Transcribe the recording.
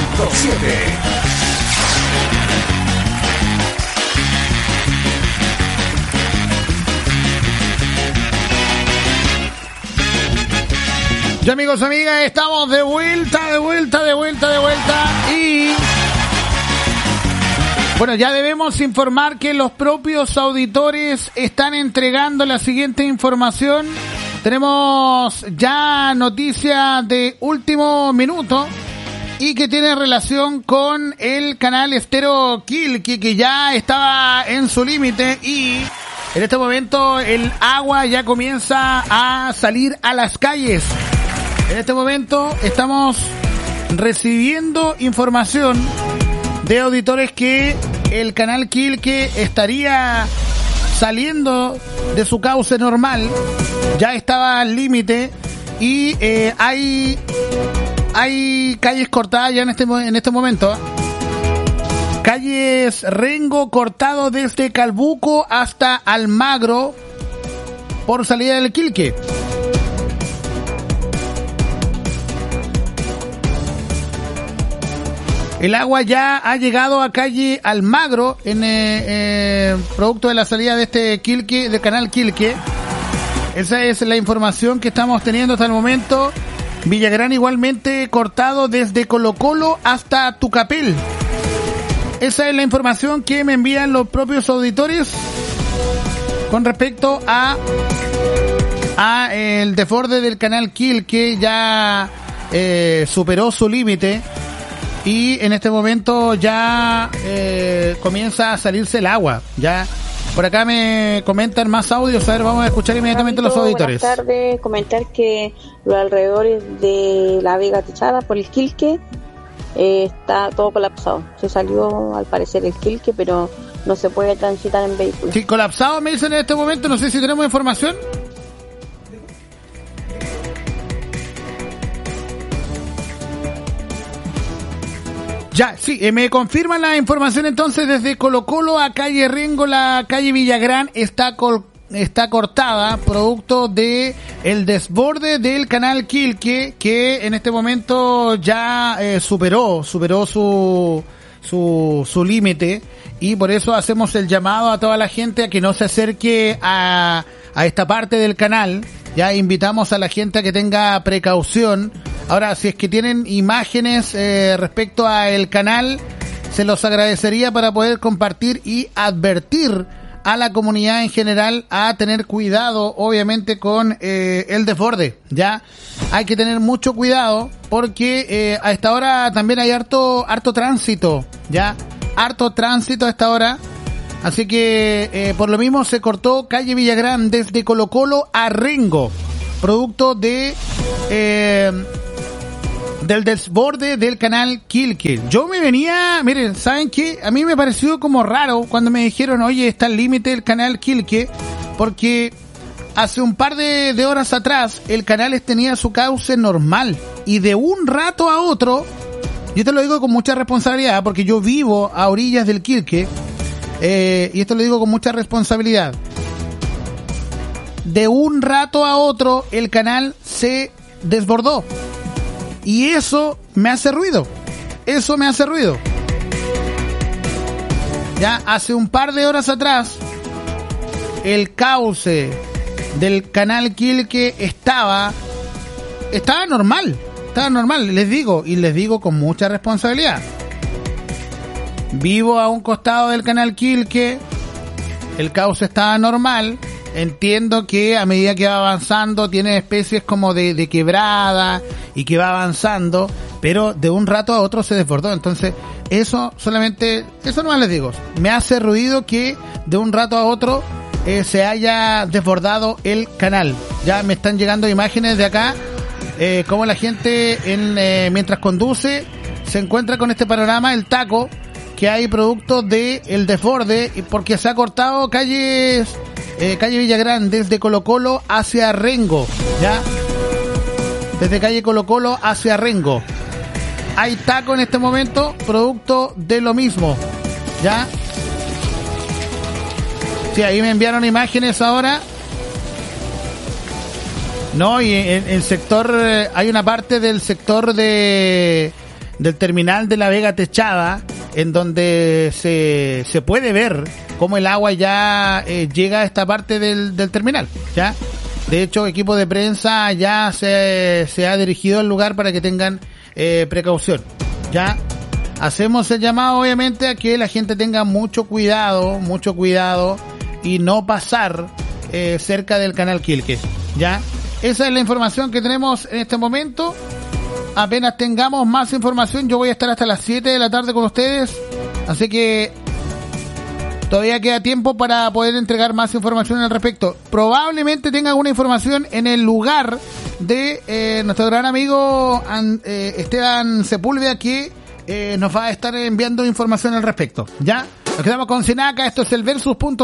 Ya, amigos, amigas, estamos de vuelta. Y bueno, ya debemos informar que los propios auditores están entregando la siguiente información. Tenemos ya noticia de último minuto y que tiene relación con el canal Estero Quilque, que ya estaba en su límite y en este momento el agua ya comienza a salir a las calles. En este momento estamos recibiendo información de auditores que el canal Quilque estaría saliendo de su cauce normal, ya estaba al límite y hay calles cortadas ya en este momento. Calles Rengo cortado desde Calbuco hasta Almagro por salida del Quilque. El agua ya ha llegado a calle Almagro en producto de la salida de este Quilque, del canal Quilque. Esa es la información que estamos teniendo hasta el momento. Villagrán igualmente cortado desde Colo Colo hasta Tucapel. Esa es la información que me envían los propios auditores con respecto a el desborde del canal Quilque. Ya superó su límite. Y en este momento ya comienza a salirse el agua. Ya por acá me comentan más audios. A ver, vamos a escuchar inmediatamente los auditores. Buenas tardes. Comentar que los alrededores de la Vega Techada por el Quilque está todo colapsado. Se salió al parecer el Quilque, pero no se puede transitar en vehículos. Sí, colapsado me dicen en este momento. No sé si tenemos información. Ya, sí, me confirman la información entonces desde Colo Colo a calle Rengo, la calle Villagrán está cortada, producto de el desborde del canal Quilque, que en este momento ya superó su límite, y por eso hacemos el llamado a toda la gente a que no se acerque a esta parte del canal. Ya invitamos a la gente a que tenga precaución. Ahora, si es que tienen imágenes respecto a el canal, se los agradecería para poder compartir y advertir a la comunidad en general a tener cuidado, obviamente, con el desborde. Ya hay que tener mucho cuidado porque a esta hora también hay harto tránsito. Ya, harto tránsito a esta hora. Así que por lo mismo se cortó calle Villagrán desde Colo Colo a Rengo, producto de del desborde del canal Quilque. Yo me venía, miren, ¿saben qué? A mí me pareció como raro cuando me dijeron, oye, está al límite del canal Quilque, porque hace un par de horas atrás el canal tenía su cauce normal y de un rato a otro, yo te lo digo con mucha responsabilidad porque yo vivo a orillas del Quilque, y esto lo digo con mucha responsabilidad. De un rato a otro el canal se desbordó. Y eso me hace ruido. Ya hace un par de horas atrás, el cauce del canal Quilque estaba normal. Les digo con mucha responsabilidad. Vivo a un costado del canal Quilque, el cauce estaba normal. Entiendo que a medida que va avanzando tiene especies como de quebrada y que va avanzando, pero de un rato a otro se desbordó. Entonces, eso nomás les digo. Me hace ruido que de un rato a otro se haya desbordado el canal. Ya me están llegando imágenes de acá, como la gente mientras conduce se encuentra con este panorama, el taco que hay producto de el desborde, porque se ha cortado calle Villagrán desde Colo Colo hacia Rengo, ya, desde calle Colo Colo hacia Rengo hay taco en este momento, producto de lo mismo, ya. Sí, ahí me enviaron imágenes ahora. No, y en el sector, hay una parte del sector de del terminal de La Vega Techada, en donde se puede ver cómo el agua ya llega a esta parte del terminal, ¿ya? De hecho, equipo de prensa ya se ha dirigido al lugar para que tengan precaución, ¿ya? Hacemos el llamado, obviamente, a que la gente tenga mucho cuidado y no pasar cerca del canal Quilques, ¿ya? Esa es la información que tenemos en este momento. Apenas tengamos más información, yo voy a estar hasta las 7 de la tarde con ustedes, así que todavía queda tiempo para poder entregar más información al respecto. Probablemente tenga alguna información en el lugar de nuestro gran amigo Esteban Sepúlveda, que nos va a estar enviando información al respecto, ¿ya? Nos quedamos con Senaca, esto es el Versus.